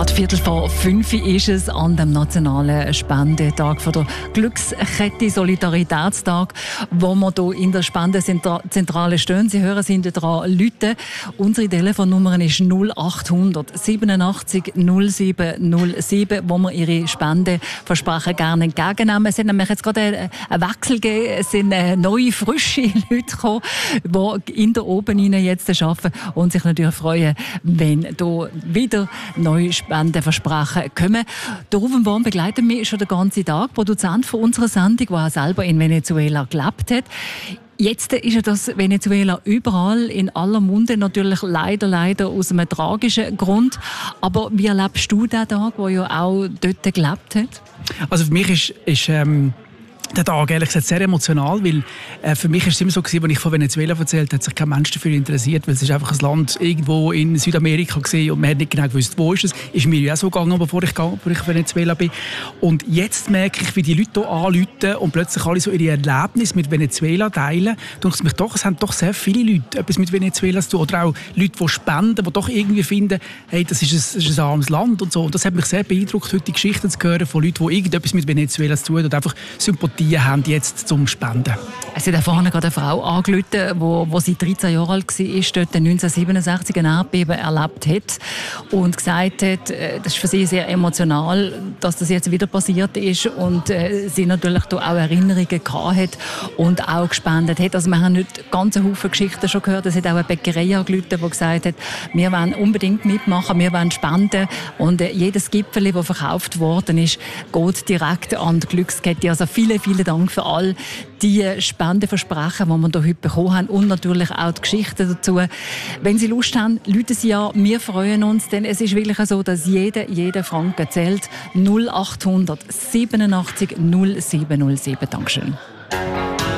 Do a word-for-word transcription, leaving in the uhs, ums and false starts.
Gerade Viertel vor fünf ist es an dem nationalen Spendetag von der Glückskette Solidaritätstag, wo wir hier in der Spendenzentrale stehen. Sie hören, sind dran läuten. Unsere Telefonnummer ist null acht hundert siebenundachtzig null sieben null sieben, wo wir Ihre Spendenversprechen gerne entgegennehmen. Es hat nämlich jetzt gerade einen Wechsel gegeben. Es sind neue, frische Leute gekommen, die in der Oben jetzt arbeiten und sich natürlich freuen, wenn hier wieder neue Spendenversprechen kommen. Der Rufen Worm begleitet mich schon den ganzen Tag, Produzent von unserer Sendung, der auch selber in Venezuela gelebt hat. Jetzt ist ja das Venezuela überall in aller Munde, natürlich leider, leider aus einem tragischen Grund. Aber wie erlebst du den Tag, der ja auch dort gelebt hat? Also für mich ist, ist ähm der Tag ehrlich gesagt sehr emotional, weil äh, für mich war es immer so gewesen, als ich von Venezuela erzählt habe, hat sich kein Mensch dafür interessiert, weil es ist einfach ein Land irgendwo in Südamerika gewesen und man hat nicht genau gewusst, wo ist es. Ist mir ja auch so gegangen, bevor ich, bevor ich in Venezuela bin. Und jetzt merke ich, wie die Leute hier anrufen und plötzlich alle so ihre Erlebnisse mit Venezuela teilen. Denke ich mich doch, es haben doch sehr viele Leute etwas mit Venezuela zu tun. Oder auch Leute, die spenden, die doch irgendwie finden, hey, das ist ein, das ist ein armes Land und so. Und das hat mich sehr beeindruckt, heute die Geschichten zu hören von Leuten, die irgendetwas mit Venezuela zu tun und einfach Sympathie haben jetzt zum Spenden. Es hat vorhin gerade eine Frau angerufen, wo, wo sie dreizehn Jahre alt war, dort neunzehnhundertsiebenundsechzig ein Erdbeben erlebt hat und gesagt hat, das ist für sie sehr emotional, dass das jetzt wieder passiert ist und äh, sie natürlich da auch Erinnerungen gehabt hat und auch gespendet hat. Also wir haben nicht ganz einen Haufen Geschichten schon gehört. Es hat auch eine Bäckerei angerufen, die gesagt hat, wir wollen unbedingt mitmachen, wir wollen spenden und äh, jedes Gipfel, das verkauft worden ist, geht direkt an die Glückskette. Also vielen, vielen Dank für all die Spendenversprechen, die wir hier heute bekommen haben und natürlich auch die Geschichten dazu. Wenn Sie Lust haben, rufen Sie an. Wir freuen uns, denn es ist wirklich so, dass jeder, jeder Franken zählt. null acht hundert siebenundachtzig null sieben null sieben. Dankeschön.